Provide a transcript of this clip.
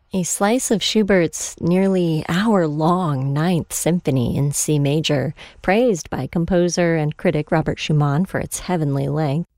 A slice of Schubert's nearly hour-long Ninth Symphony in C major, praised by composer and critic Robert Schumann for its heavenly length.